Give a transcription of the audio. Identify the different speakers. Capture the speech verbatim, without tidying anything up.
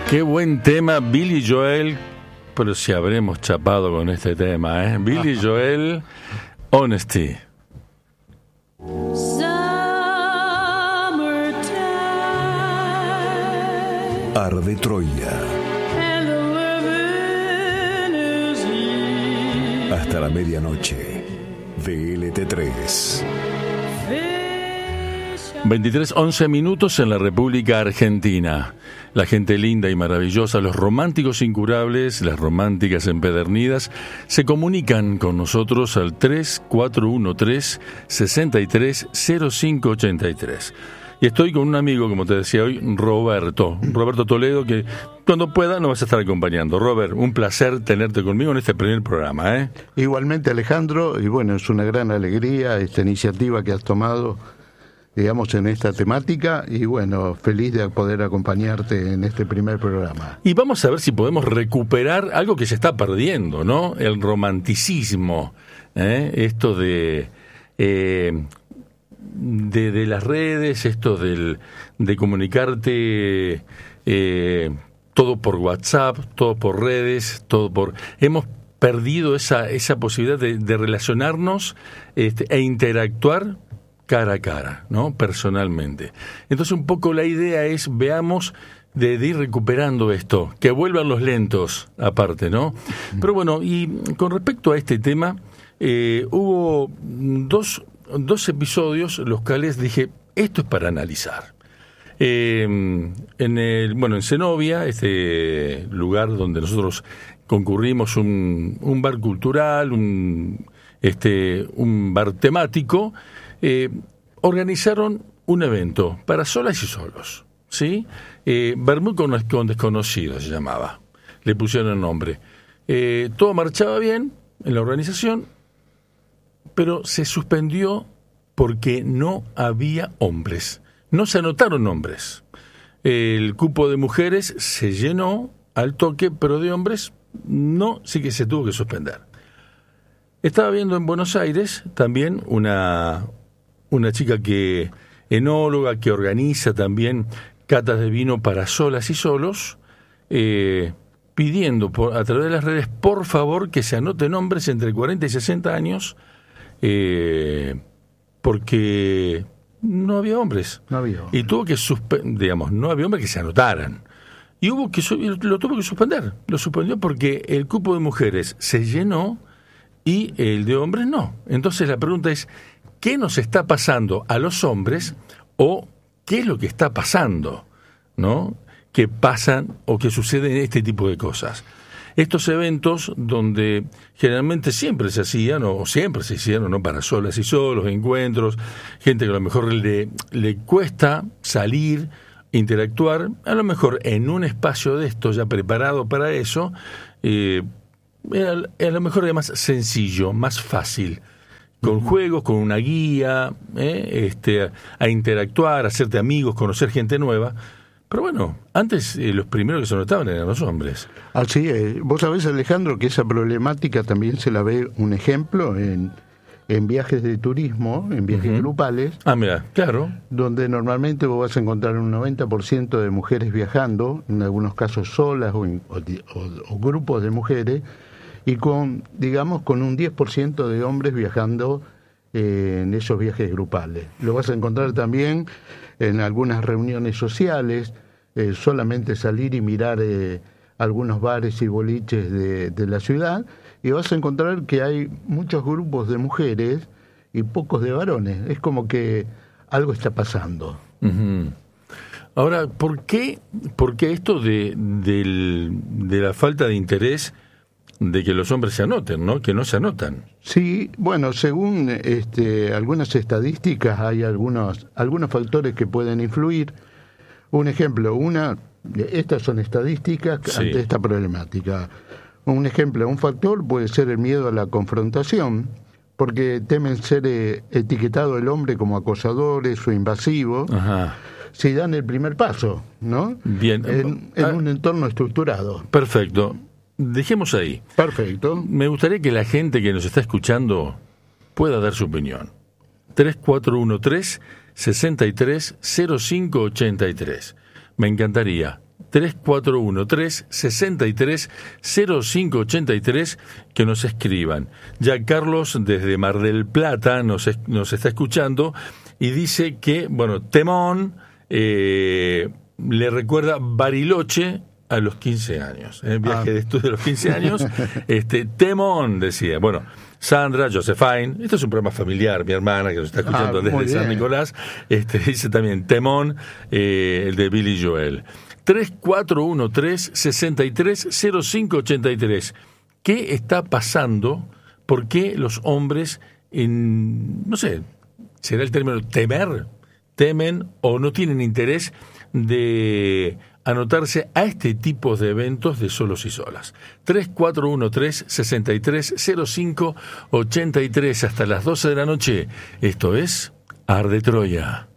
Speaker 1: Qué buen tema, Billy Joel, pero si habremos chapado con este tema, ¿eh? Billy Joel, Honesty.
Speaker 2: Arde Troya. Hasta la medianoche. V L T tres.
Speaker 1: veintitrés once minutos en la República Argentina. La gente linda y maravillosa, los románticos incurables, las románticas empedernidas, se comunican con nosotros al tres cuatro uno tres, seis tres cero cinco ocho tres. Y estoy con un amigo, como te decía hoy, Roberto, Roberto Toledo, que cuando pueda nos vas a estar acompañando. Robert, un placer tenerte conmigo en este primer programa, ¿eh?
Speaker 3: Igualmente, Alejandro, y bueno, es una gran alegría esta iniciativa que has tomado, digamos, en esta temática, y bueno, feliz de poder acompañarte en este primer programa.
Speaker 1: Y vamos a ver si podemos recuperar algo que se está perdiendo, ¿no? El romanticismo, ¿eh? Esto de... Eh, De, de las redes, esto del, de comunicarte eh, todo por WhatsApp, todo por redes, todo por... Hemos perdido esa, esa posibilidad de, de relacionarnos este, e interactuar cara a cara, ¿no? Personalmente. Entonces un poco la idea es, veamos, de, de ir recuperando esto, que vuelvan los lentos aparte, ¿no? Pero bueno, y con respecto a este tema, eh, hubo dos... dos episodios los cuales dije, esto es para analizar. Eh, en el, bueno, en Zenobia, este lugar donde nosotros concurrimos, un, un bar cultural, un, este, un bar temático, eh, organizaron un evento para solas y solos, ¿sí? Eh, Vermut con, con desconocidos se llamaba, le pusieron nombre. Eh, todo marchaba bien en la organización, pero se suspendió porque no había hombres. No se anotaron hombres. El cupo de mujeres se llenó al toque, pero de hombres no, sí que se tuvo que suspender. Estaba viendo en Buenos Aires también una, una chica que, enóloga, que organiza también catas de vino para solas y solos, eh, pidiendo por, a través de las redes, por favor, que se anoten hombres entre cuarenta y sesenta años, Eh, porque no había hombres.
Speaker 3: No había hombres.
Speaker 1: Y tuvo que suspender, digamos, no había hombres que se anotaran. Y hubo que lo tuvo que suspender. Lo suspendió porque el cupo de mujeres se llenó y el de hombres no. Entonces la pregunta es, ¿qué nos está pasando a los hombres o qué es lo que está pasando, ¿no? Que pasan o que suceden este tipo de cosas. Estos eventos donde generalmente siempre se hacían, o siempre se hicieron, ¿no? Para solas y solos, encuentros, gente que a lo mejor le, le cuesta salir, interactuar, a lo mejor en un espacio de esto ya preparado para eso, eh, a, a lo mejor es más sencillo, más fácil, con uh-huh. juegos, con una guía, eh, este, a, a interactuar, a hacerte amigos, conocer gente nueva. Pero bueno, antes eh, los primeros que se notaban eran los hombres.
Speaker 3: Así es. Vos sabés, Alejandro, que esa problemática también se la ve un ejemplo en, en viajes de turismo, en viajes uh-huh. grupales.
Speaker 1: Ah, mira, claro.
Speaker 3: Donde normalmente vos vas a encontrar un noventa por ciento de mujeres viajando, en algunos casos solas o, en, o, o, o grupos de mujeres, y con, digamos, con un diez por ciento de hombres viajando eh, en esos viajes grupales. Lo vas a encontrar también en algunas reuniones sociales, eh, solamente salir y mirar eh, algunos bares y boliches de, de la ciudad, y vas a encontrar que hay muchos grupos de mujeres y pocos de varones. Es como que algo está pasando.
Speaker 1: Uh-huh. Ahora, ¿por qué, por qué esto de, de, de la falta de interés de que los hombres se anoten, ¿no? Que no se anotan.
Speaker 3: Sí, bueno, según este, algunas estadísticas hay algunos algunos factores que pueden influir. Un ejemplo, una, estas son estadísticas sí. ante esta problemática. Un ejemplo, un factor puede ser el miedo a la confrontación, porque temen ser eh, etiquetado el hombre como acosadores o invasivos. Ajá. Si dan el primer paso, ¿no?
Speaker 1: Bien.
Speaker 3: En, en ah, un entorno estructurado.
Speaker 1: Perfecto. Dejemos ahí.
Speaker 3: Perfecto.
Speaker 1: Me gustaría que la gente que nos está escuchando pueda dar su opinión. tres cuatro uno tres, seis tres cero cinco ocho tres. Me encantaría. tres cuatro uno tres, seis tres, cero cinco ocho tres, que nos escriban. Ya Carlos desde Mar del Plata nos, es, nos está escuchando y dice que, bueno, temón, eh, le recuerda Bariloche a los quince años, el viaje ah. de estudio de los quince años, este temón, decía. Bueno, Sandra, Josephine, esto es un programa familiar, mi hermana que nos está escuchando ah, desde San Nicolás, este, dice también temón, eh, el de Billy Joel. tres cuatro uno tres, seis tres, cero cinco ocho tres. ¿Qué está pasando? ¿Por qué los hombres, en, no sé, será el término temer, temen o no tienen interés de anotarse a este tipo de eventos de solos y solas? tres cuatro uno tres, seis tres, cero cinco ocho tres, hasta las doce de la noche. Esto es Arde Troya.